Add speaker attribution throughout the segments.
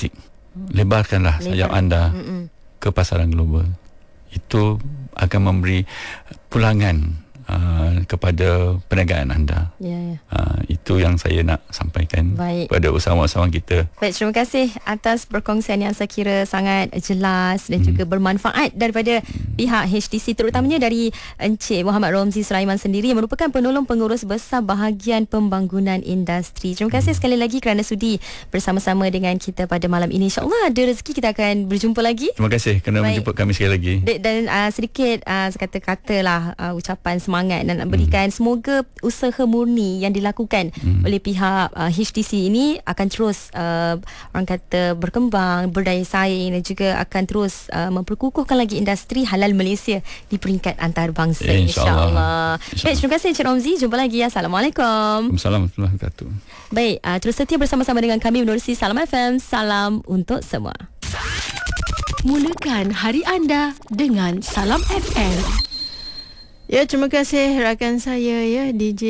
Speaker 1: domestik. Lebarkanlah sayap anda ke pasaran global. Itu akan memberi pulangan kepada perniagaan anda. Itu yang saya nak sampaikan kepada usahawan-usahawan kita.
Speaker 2: Baik, terima kasih atas perkongsian yang saya kira sangat jelas dan juga bermanfaat daripada pihak HDC, terutamanya dari Encik Muhammad Romzi Sulaiman sendiri yang merupakan penolong pengurus besar bahagian pembangunan industri. Terima kasih sekali lagi kerana sudi bersama-sama dengan kita pada malam ini. InsyaAllah ada rezeki kita akan berjumpa lagi.
Speaker 1: Terima kasih kerana menjemput kami sekali lagi.
Speaker 2: Dan sedikit kata-katalah ucapan semangat dan berikan semoga usaha murni yang dilakukan oleh pihak HDC ini akan terus orang kata berkembang, berdaya saing dan juga akan terus memperkukuhkan lagi industri halal Malaysia di peringkat antarabangsa, insyaAllah. Baik, terima kasih Encik Romzi. Jumpa lagi. Assalamualaikum.
Speaker 1: Assalamualaikum warahmatullahi wabarakatuh. Baik,
Speaker 2: terus setia bersama-sama dengan kami menerusi Salam FM. Salam untuk semua.
Speaker 3: Mulakan hari anda dengan Salam FM.
Speaker 4: Ya, terima kasih rakan saya DJ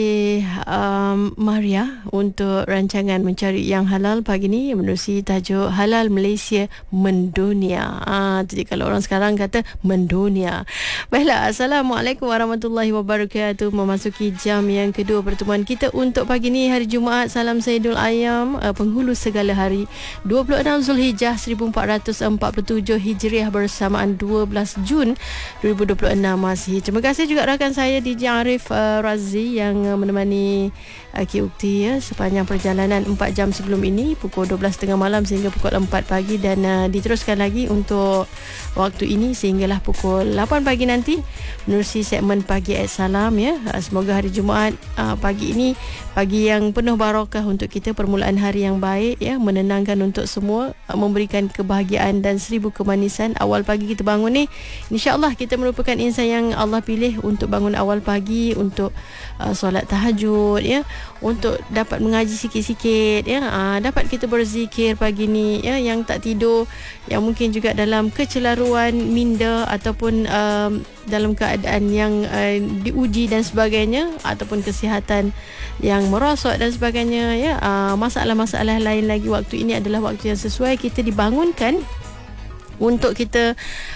Speaker 4: Maria untuk rancangan Mencari Yang Halal pagi ni menerusi tajuk Halal Malaysia Mendunia. Jadi kalau orang sekarang kata mendunia. Baiklah, Assalamualaikum warahmatullahi wabarakatuh. Memasuki jam yang kedua pertemuan kita untuk pagi ni, hari Jumaat. Salam Sayyidul Ayam, penghulu segala hari, 26 Zulhijjah 1447 Hijriah bersamaan 12 Jun 2026 masih. Terima kasih juga rakan saya DJ Arif Razi yang menemani Ukti sepanjang perjalanan 4 jam sebelum ini, pukul 12.30 malam sehingga pukul 4 pagi, dan diteruskan lagi untuk waktu ini sehinggalah pukul 8 pagi nanti menerusi segmen Pagi Salam Semoga hari Jumaat pagi ini pagi yang penuh barakah untuk kita, permulaan hari yang baik menenangkan untuk semua, memberikan kebahagiaan dan 1000 kemanisan. Awal pagi kita bangun ni, insya-Allah kita merupakan insan yang Allah pilih untuk bangun awal pagi, untuk solat tahajud untuk dapat mengaji sikit-sikit dapat kita berzikir pagi ni yang tak tidur, yang mungkin juga dalam kecelaruan minda ataupun dalam keadaan yang diuji dan sebagainya, ataupun kesihatan yang merosot dan sebagainya masalah-masalah lain lagi. Waktu ini adalah waktu yang sesuai kita dibangunkan untuk kita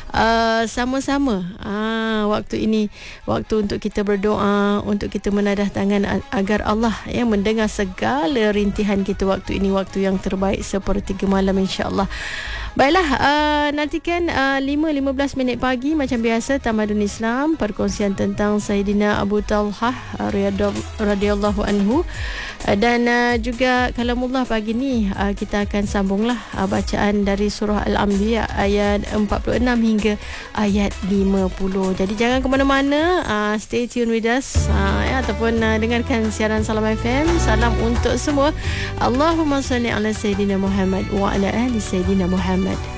Speaker 4: sama-sama waktu ini waktu untuk kita berdoa, untuk kita menadah tangan agar Allah mendengar segala rintihan kita. Waktu ini waktu yang terbaik, sepertiga malam, insya-Allah. Baiklah, nantikan 5:15 minit pagi macam biasa Tamadun Islam, perkongsian tentang Sayyidina Abu Talhah radhiyallahu anhu, dan juga kalamullah pagi ni kita akan sambunglah bacaan dari surah Al-Anbiya ayat 46 hingga ayat 50. Jadi jangan ke mana-mana, stay tune with us ataupun dengarkan siaran Salam FM. Salam untuk semua. Allahumma salli ala Sayyidina Muhammad wa ala ali Sayyidina Muhammad.